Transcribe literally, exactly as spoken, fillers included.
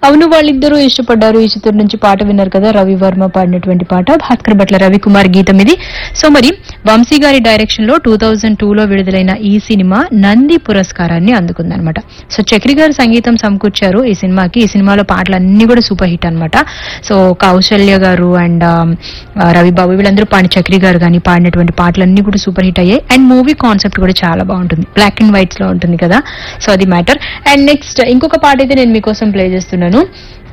అవును వాళ్ళిద్దరూ ఇష్టపడ్డారు ఈ చిత్రం నుంచి పాట విన్నారు కదా, రవి వర్మ పాడినటువంటి పాట, భాస్కర్ భట్ల రవికుమార్ గీతం ఇది. సో మరి వంశీ గారి డైరెక్షన్ లో టూ థౌజండ్ టూ లో విడుదలైన ఈ సినిమా నంది పురస్కారాన్ని అందుకుందనమాట. సో చక్రి గారు సంగీతం సమకూర్చారు ఈ సినిమాకి. ఈ సినిమాలో పాటలు అన్ని కూడా సూపర్ హిట్ అనమాట. సో కౌశల్య గారు అండ్ రవిబాబు వీళ్ళందరూ పాడి, చక్రి గారు కానీ పాడినటువంటి పాటలన్నీ కూడా సూపర్ హిట్ అయ్యాయి. అండ్ మూవీ కాన్సెప్ట్ కూడా చాలా బాగుంటుంది, బ్లాక్ అండ్ వైట్స్ లో ఉంటుంది కదా. సో అది మ్యాటర్. అండ్ నెక్స్ట్ ఇంకొక పాట అయితే నేను మీకోసం ప్లే చేస్తున్నాను.